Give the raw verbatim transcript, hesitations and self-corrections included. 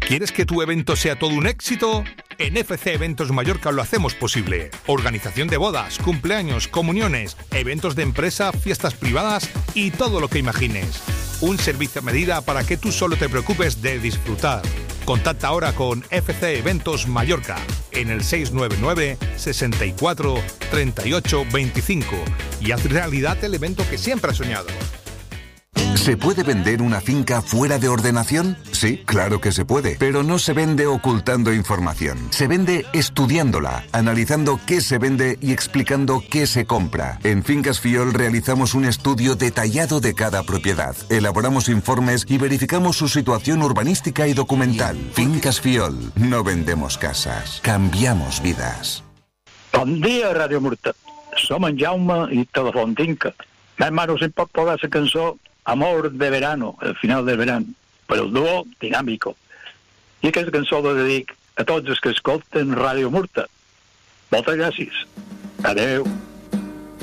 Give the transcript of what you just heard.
¿Quieres que tu evento sea todo un éxito? En F C Eventos Mallorca lo hacemos posible. Organización de bodas, cumpleaños, comuniones, eventos de empresa, fiestas privadas y todo lo que imagines. Un servicio a medida para que tú solo te preocupes de disfrutar. Contacta ahora con F C Eventos Mallorca en el seis nueve nueve, sesenta y cuatro, treinta y ocho, veinticinco y haz realidad el evento que siempre has soñado. ¿Se puede vender una finca fuera de ordenación? Sí, claro que se puede, pero no se vende ocultando información. Se vende estudiándola, analizando qué se vende y explicando qué se compra. En Fincas Fiol realizamos un estudio detallado de cada propiedad. Elaboramos informes y verificamos su situación urbanística y documental. Fincas Fiol, no vendemos casas, cambiamos vidas. Bon dia, Ràdio Murta. Som en Jaume i Telefontinca. Mi hermano sin pot poder esa cançó Amor de verano, el final del verano, però el duo dinàmico. I aquesta cançó la dedic a tots els que escolten Ràdio Murta. Moltes gràcies. Adeu.